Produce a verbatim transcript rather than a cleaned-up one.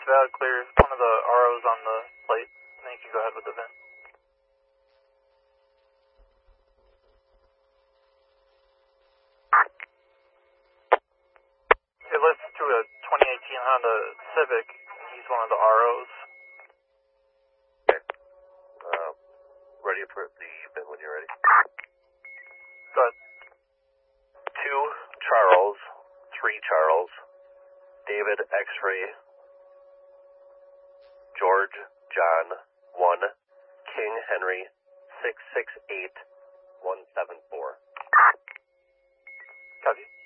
valid clear. One of the R Os on the plate, and then you can go ahead with the V I N. It lists to a twenty eighteen Honda Civic, and he's one of the R Os. Okay. Uh, ready for the V I N when you're ready. Go ahead. Two Charles, three Charles, David X-Ray, George John one, King Henry six six eight one seven four. Copy.